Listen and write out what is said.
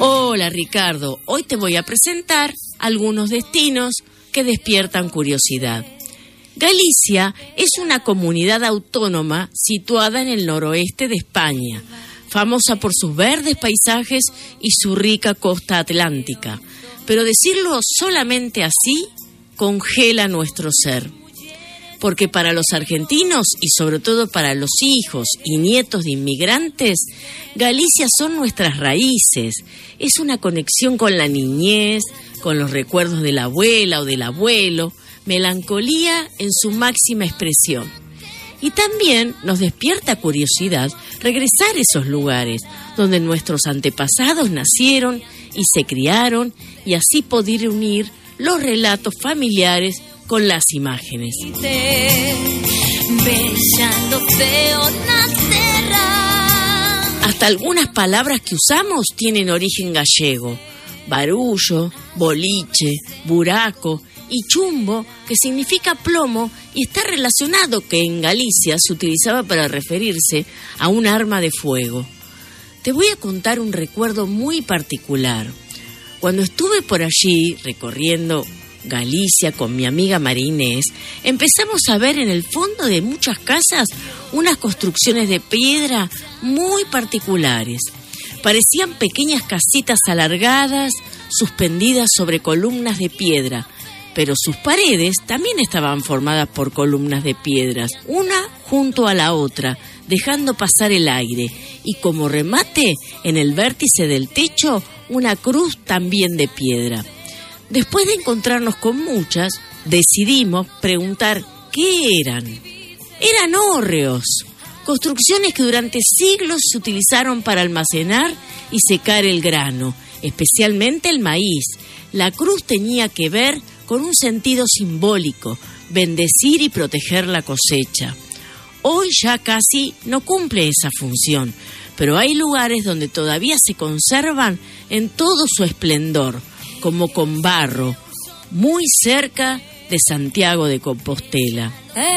Hola Ricardo, hoy te voy a presentar algunos destinos que despiertan curiosidad. Galicia es una comunidad autónoma situada en el noroeste de España, famosa por sus verdes paisajes y su rica costa atlántica. Pero decirlo solamente así congela nuestro ser. Porque para los argentinos y sobre todo para los hijos y nietos de inmigrantes, Galicia son nuestras raíces. Es una conexión con la niñez, con los recuerdos de la abuela o del abuelo, melancolía en su máxima expresión. Y también nos despierta curiosidad regresar a esos lugares donde nuestros antepasados nacieron y se criaron y así poder unir los relatos familiares con las imágenes. Hasta algunas palabras que usamos tienen origen gallego. Barullo, boliche, buraco y chumbo, que significa plomo y está relacionado que en Galicia se utilizaba para referirse a un arma de fuego. Te voy a contar un recuerdo muy particular. Cuando estuve por allí recorriendo Galicia con mi amiga María Inés, empezamos a ver en el fondo de muchas casas unas construcciones de piedra muy particulares. Parecían pequeñas casitas alargadas, suspendidas sobre columnas de piedra, pero sus paredes también estaban formadas por columnas de piedras, una junto a la otra, dejando pasar el aire, y como remate, en el vértice del techo, una cruz también de piedra. Después de encontrarnos con muchas, decidimos preguntar qué eran. Eran hórreos, construcciones que durante siglos se utilizaron para almacenar y secar el grano, especialmente el maíz. La cruz tenía que ver con un sentido simbólico, bendecir y proteger la cosecha. Hoy ya casi no cumple esa función, pero hay lugares donde todavía se conservan en todo su esplendor, como Combarro, muy cerca de Santiago de Compostela.